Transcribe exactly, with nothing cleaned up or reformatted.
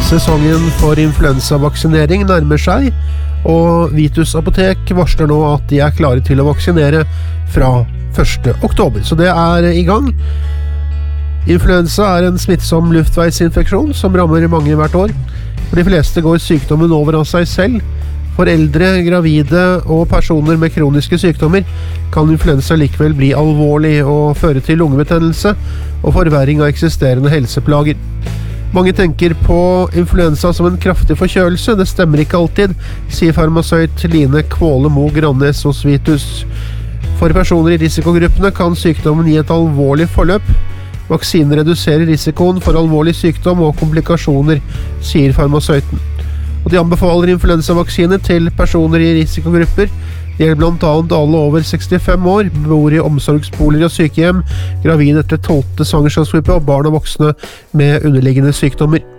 Sesongen for influensavaksinering nærmer seg, og Vitus Apotek varsler nå at de er klare til å vaksinere fra første oktober, så det er i gang. Influensa er en smittsom luftveisinfeksjon som rammer mange hvert år. For de fleste går sykdommen over av seg selv. For eldre, gravide og personer med kroniske sykdommer kan influensa likevel bli alvorlig og føre til lungebetennelse og forverring av eksisterende helseplager. Mange tenker på influensa som en kraftig forkjølelse. Det stemmer ikke alltid, sier farmasøyt Line Kvåle Mo Grannes hos Vitus. For personer i risikogruppene kan sykdommen gi et alvorlig forløp. Vaksinen reduserer risikoen for alvorlig sykdom og komplikasjoner, sier farmasøyten. Og de anbefaler influensavaksine til personer i risikogrupper. Det gjelder blant annet alle over sekstifem år, bor i omsorgsboliger og sykehjem, gravide etter tolvte svangerskapsuke og barn og voksne med underliggende sykdommer.